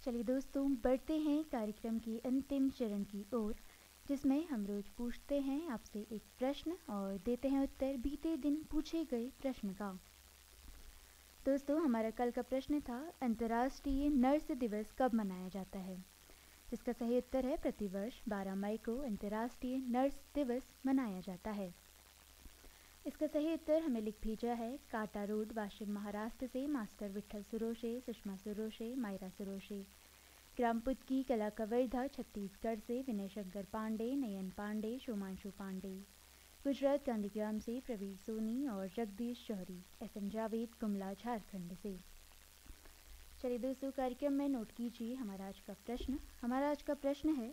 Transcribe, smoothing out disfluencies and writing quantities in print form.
चलिए दोस्तों, बढ़ते हैं कार्यक्रम के अंतिम चरण की ओर, जिसमें हम रोज पूछते हैं आपसे एक प्रश्न और देते हैं उत्तर बीते दिन पूछे गए प्रश्न का। दोस्तों, हमारा कल का प्रश्न था, अंतर्राष्ट्रीय नर्स दिवस कब मनाया जाता है? जिसका सही उत्तर है, प्रतिवर्ष 12 मई को अंतर्राष्ट्रीय नर्स दिवस मनाया जाता है। इसका सही उत्तर हमें लिख भेजा है काटा रोड, वाशिम, महाराष्ट्र से मास्टर विठल सुरोशे, सुषमा सुरोशे, मायरा सुरोशे। ग्राम पुतकी, कला कवर्धा, छत्तीसगढ़ से विनय शंकर पांडे, नयन पांडे, शोमांशु पांडे। गुजरात गांधीग्राम से प्रवीर सोनी और जगदीश शौहरी। एसएम जावेद, गुमला, झारखंड से। चलिए दोस्तों, कार्यक्रम में नोट कीजिए हमारा आज का प्रश्न है,